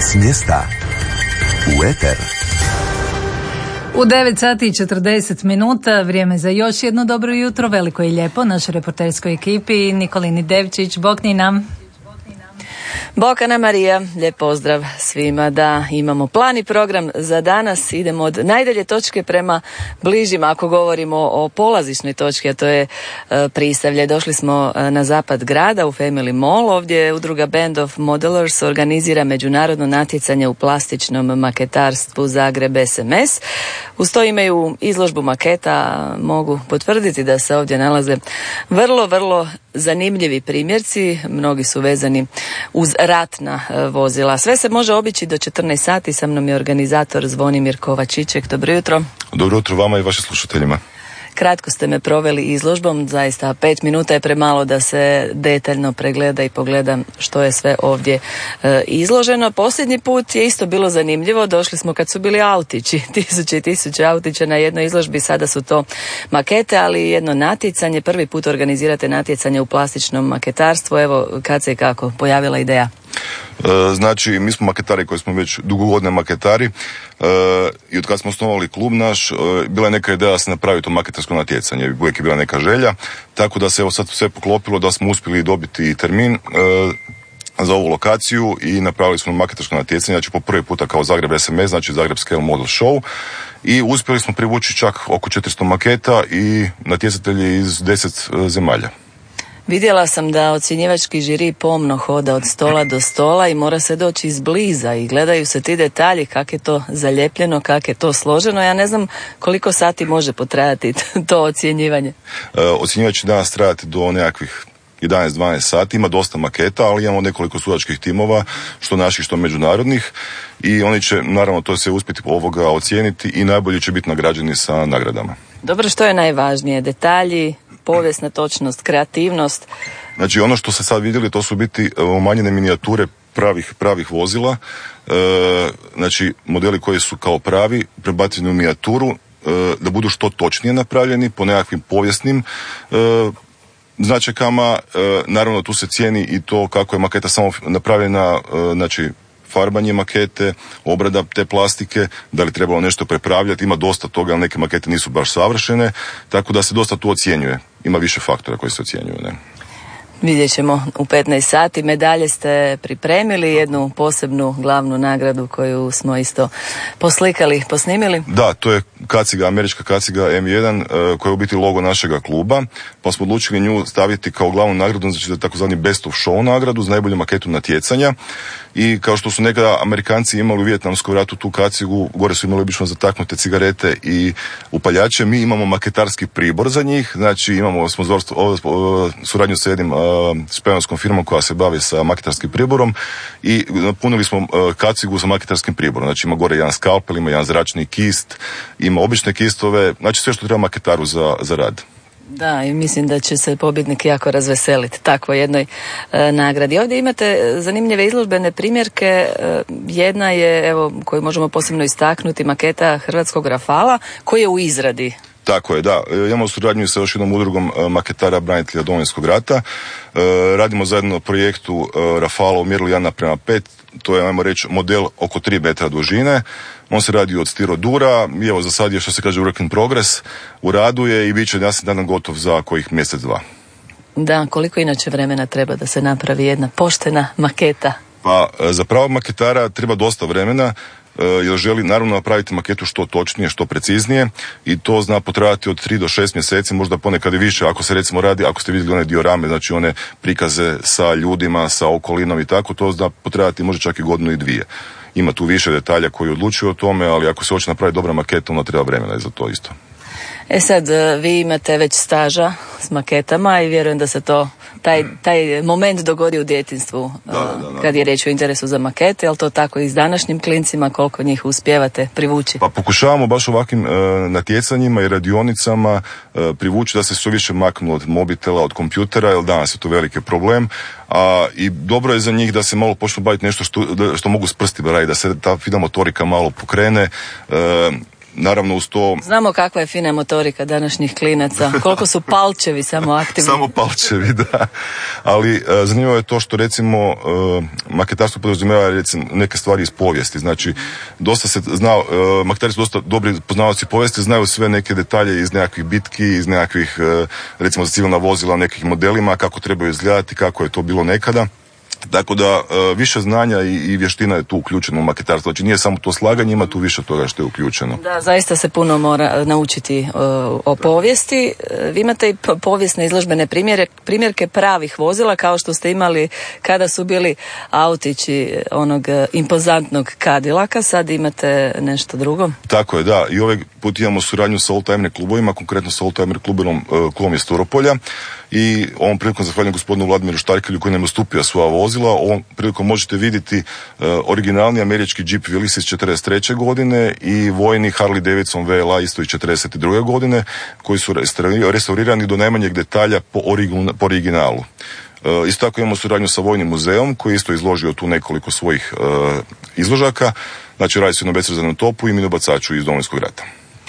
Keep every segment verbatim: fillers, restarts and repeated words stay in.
S mjesta u eter. U devet sati i četrdeset minuta, vrijeme za još jedno dobro jutro, veliko i lijepo našoj reporterskoj ekipi, Nikolini Devčić. Bok ni nam. Bok Ana Marija, lijep pozdrav svima. Da, imamo plan i program za danas. Idemo od najdalje točke prema bližima, ako govorimo o polazišnoj točki, a to je e, Prisavlje. Došli smo e, na zapad grada u Family Mall. Ovdje udruga Band of Modelers organizira međunarodno natjecanje u plastičnom maketarstvu Zagreb S M S. Uz to imaju izložbu maketa, mogu potvrditi da se ovdje nalaze vrlo, vrlo zanimljivi primjerci. Mnogi su vezani uz ratna vozila. Sve se može obići do četrnaest sati. Sa mnom je organizator Zvonimir Kovačiček. Dobro jutro. Dobro jutro vama i vašim slušateljima. Kratko ste me proveli izložbom, zaista pet minuta je premalo da se detaljno pregleda i pogleda što je sve ovdje e, izloženo. Posljednji put je isto bilo zanimljivo, došli smo kad su bili autići, tisuće i tisuće autića na jednoj izložbi, sada su to makete, ali jedno natjecanje, prvi put organizirate natjecanje u plastičnom maketarstvu, evo kad se i kako pojavila ideja? Znači, mi smo maketari koji smo već dugogodne maketari e, i od kad smo osnovali klub naš, e, bila je neka ideja da se napravi to maketarsko natjecanje, uvijek je bila neka želja, tako da se evo sad sve poklopilo da smo uspjeli dobiti termin e, za ovu lokaciju i napravili smo maketarsko natjecanje, znači po prvi puta kao Zagreb S M S, znači Zagreb Scale Model Show, i uspjeli smo privući čak oko četiristo maketa i natjecatelji iz deset zemalja. Vidjela sam da ocjenjivački žiri pomno hoda od stola do stola i mora se doći izbliza i gledaju se ti detalji, kako je to zalijepljeno, kako je to složeno. Ja ne znam koliko sati može potrajati to ocjenjivanje. E, ocjenjivač će danas trajati do nekakvih jedanaest do dvanaest sati, ima dosta maketa, ali imamo nekoliko sudačkih timova, što naših, što međunarodnih, i oni će naravno to se uspjeti ovoga ocijeniti i najbolji će biti nagrađeni sa nagradama. Dobro, što je najvažnije? Detalji, povijesna točnost, kreativnost? Znači, ono što ste sad vidjeli, to su biti umanjene minijature pravih, pravih vozila, e, znači modeli koji su kao pravi, prebaceni u minijaturu, e, da budu što točnije napravljeni po nekakvim povijesnim e, značajkama. E, naravno, tu se cijeni i to kako je maketa samo napravljena, e, znači farbanje makete, obrada te plastike, da li trebalo nešto prepravljati, ima dosta toga, ali neke makete nisu baš savršene, tako da se dosta tu ocjenjuje. Ima više faktora koji se ocjenjuju, ne? Vidjet ćemo u petnaest sati. Medalje ste pripremili, jednu posebnu glavnu nagradu koju smo isto poslikali, posnimili. Da, to je kaciga, američka kaciga M jedan, koja je u biti logo našega kluba, pa smo odlučili nju staviti kao glavnu nagradu, znači da je takozvani best of show nagradu za najbolju maketu natjecanja. I kao što su nekada Amerikanci imali u Vijetnamskom ratu tu kacigu, gore su imali obično zataknute cigarete i upaljače, mi imamo maketarski pribor za njih, znači imamo smo suradnju sa jednim španjolskom firmom koja se bavi sa maketarskim priborom i napunili smo kacigu sa maketarskim priborom, znači ima gore jedan skalpel, ima jedan zračni kist, ima obične kistove, znači sve što treba maketaru za, za rad. Da, i mislim da će se pobjednik jako razveseliti takvoj jednoj e, nagradi. Ovdje imate zanimljive izložbene primjerke. E, jedna je, evo, koju možemo posebno istaknuti, maketa hrvatskog Rafala, koji je u izradi. Tako je, da. E, imamo suradnju sa još jednom udrugom e, maketara branitelja Domovinskog rata. E, radimo zajedno na projektu e, Rafala u mjerilu jedan naprema pet. To je, ajmo reći, model oko tri metra dužine. On se radi od stirodura i evo za sad je, što se kaže, work in progress, u radu je i bit će, ja sam danas gotov za kojih mjesec, dva. Da, koliko inače vremena treba da se napravi jedna poštena maketa? Pa za pravog maketara treba dosta vremena, jer želi naravno napraviti maketu što točnije, što preciznije, i to zna potrajati od tri do šest mjeseci, možda ponekad i više, ako se recimo radi, ako ste vidjeli one diorame, znači one prikaze sa ljudima, sa okolinom i tako, to zna potrajati može čak i godinu i dvije. Ima tu više detalja koji odlučuju o tome, ali ako se hoće napraviti dobra maketa, onda treba vremena i za to isto. E sad, vi imate već staža s maketama i vjerujem da se to, taj, taj moment dogodi u djetinjstvu, da, da, da. kad je riječ o interesu za makete, ali to tako i s današnjim klincima, koliko njih uspijevate privući? Pa pokušavamo baš ovakvim e, natjecanjima i radionicama e, privući da se sve više maknu od mobitela, od kompjutera, jer danas je to veliki problem. A i dobro je za njih da se malo počnu baviti nešto što, što mogu s prstima raditi, da se ta fina motorika malo pokrene. E, naravno uz to... Znamo kakva je fina motorika današnjih klinaca, koliko su palčevi samo aktivni. Samo palčevi, da. Ali zanimljivo je to što recimo maketarstvo podrazumijeva recimo neke stvari iz povijesti. Znači, dosta se zna, maketari su dosta dobri poznavaoci povijesti, znaju sve neke detalje iz nekakvih bitki, iz nekakvih, recimo za civilna vozila, nekih modelima, kako trebaju izgledati, kako je to bilo nekada. Tako da više znanja i, i vještina je tu uključeno u maketarstvo. Znači nije samo to slaganje, ima tu više toga što je uključeno. Da, zaista se puno mora naučiti o, o povijesti. Vi imate i povijesne izložbene primjere, primjerke pravih vozila kao što ste imali kada su bili autići onog impozantnog Cadillaka. Sad imate nešto drugo. Tako je, da. I ovaj put imamo suradnju sa oldtimer klubovima, konkretno sa oldtimer klubom, klubom iz Turopolja. I ovom prilikom zahvaljujem gospodinu Vladimiru Štarkelju koji nam je ustupio svoja vozila. Ovom prilikom možete vidjeti uh, originalni američki Jeep Willys iz četrdeset treće godine i vojni Harley Davidson V L A isto iz četrdeset druge godine koji su restaurirani do najmanjeg detalja po, originu, po originalu. Uh, isto tako imamo suradnju sa Vojnim muzejom koji isto izložio tu nekoliko svojih uh, izložaka. Znači radi se o bezvezanom topu i minobacaču iz Domovinskog rata.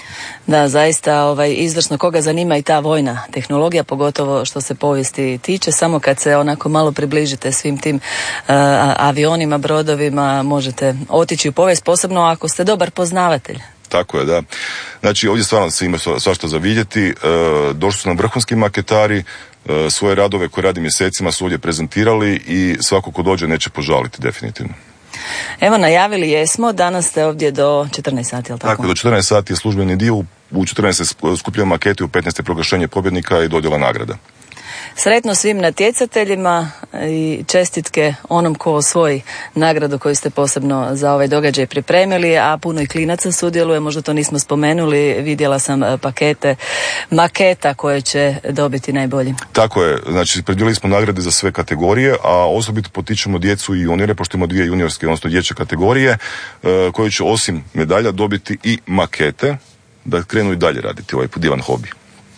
Da, zaista ovaj, izvrsno, koga zanima i ta vojna tehnologija, pogotovo što se povijesti tiče, samo kad se onako malo približite svim tim uh, avionima, brodovima, možete otići u povijest, posebno ako ste dobar poznavatelj. Tako je, da. Znači ovdje stvarno se ima svašta za vidjeti. E, došli su nam vrhunski maketari, e, svoje radove koje radi mjesecima su ovdje prezentirali i svako ko dođe neće požaliti definitivno. Evo, najavili jesmo, danas ste ovdje do četrnaest sati, jel tako? Tako, do četrnaest sati je službeni dio, u četrnaest se skupljaju makete, u petnaest je proglašenje pobjednika i dodjela nagrada. Sretno svim natjecateljima i čestitke onom ko osvoji nagradu koju ste posebno za ovaj događaj pripremili, a puno i klinaca sudjeluje, možda to nismo spomenuli, vidjela sam pakete maketa koje će dobiti najbolji. Tako je, znači predvidjeli smo nagrade za sve kategorije, a osobito potičemo djecu i juniore, pošto imamo dvije juniorske, odnosno dječje kategorije, koje će osim medalja dobiti i makete, da krenu i dalje raditi ovaj divan hobi.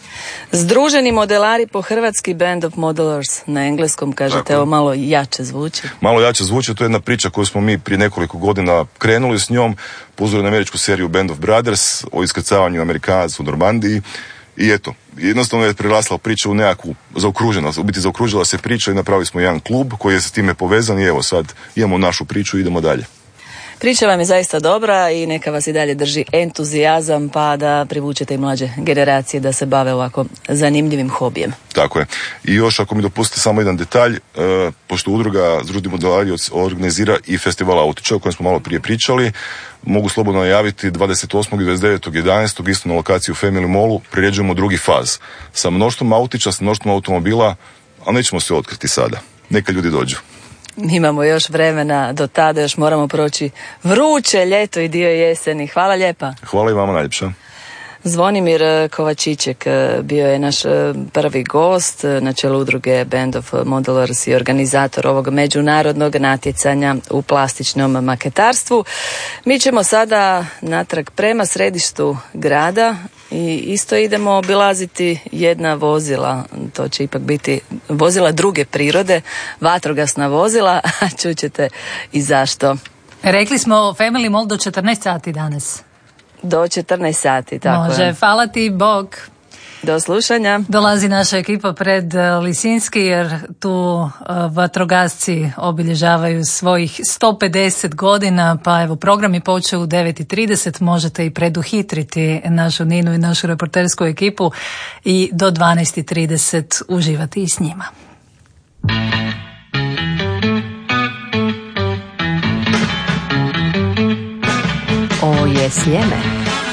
Združeni modelari po hrvatski, Band of Modelers na engleskom, kažete, ovo malo jače zvuči. Malo jače zvuči, to je jedna priča koju smo mi prije nekoliko godina krenuli s njom, po uzoru na američku seriju Band of Brothers o iskrcavanju Amerikanaca u Normandiji i eto, jednostavno je prerasla priča u nekakvu zaokruženost, u biti zaokružila se priča i napravili smo jedan klub koji je s time povezan i evo sad imamo našu priču i idemo dalje. Priča vam je zaista dobra i neka vas i dalje drži entuzijazam pa da privučete i mlađe generacije da se bave ovako zanimljivim hobijem. Tako je. I još ako mi dopustite samo jedan detalj, e, pošto udruga Združeni modelari organizira i festival autića o kojem smo malo prije pričali, mogu slobodno najaviti dvadeset osmog i dvadeset devetog jedanaestog isto na lokaciji u Family Mallu priređujemo drugi faz. Sa mnoštvom autića, sa mnoštvom automobila, ali nećemo se otkriti sada. Neka ljudi dođu. Imamo još vremena, do tada još moramo proći vruće ljeto i dio jeseni. Hvala lijepa. Hvala i vama najljepša. Zvonimir Kovačićek bio je naš prvi gost na čelu udruge Band of Modelers i organizator ovog međunarodnog natjecanja u plastičnom maketarstvu. Mi ćemo sada natrag prema središtu grada i isto idemo obilaziti jedna vozila. To će ipak biti vozila druge prirode, vatrogasna vozila, a čućete i zašto. Rekli smo Family Mall do četrnaest sati danas. Do četrnaest sati, tako Može, je. hvala ti, Bog. Do slušanja. Dolazi naša ekipa pred Lisinski jer tu uh, vatrogasci obilježavaju svojih sto pedeset godina, pa evo program je počeo u devet i trideset, možete i preduhitriti našu Ninu i našu reportersku ekipu i do dvanaest i trideset uživati i s njima. Ovo je Sljeme.